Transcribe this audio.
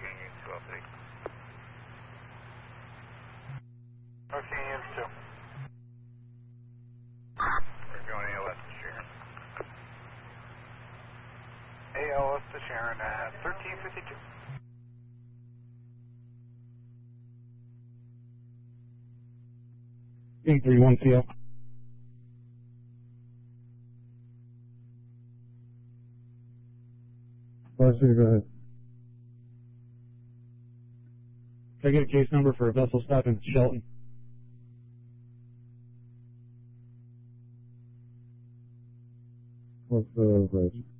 Union 12-8. Okay, Union 2. We're going ALS to Sharon. ALS to Sharon at 1352. Eight-3-1 CO. Go ahead. Can I get a case number for a vessel stop in Shelton? What's the bridge?